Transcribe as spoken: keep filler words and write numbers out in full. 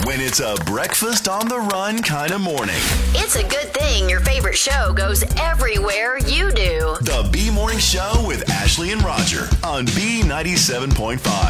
When it's a breakfast on the run kind of morning. It's a good thing your favorite show goes everywhere you do. The B Morning Show with Ashley and Roger on B ninety-seven point five.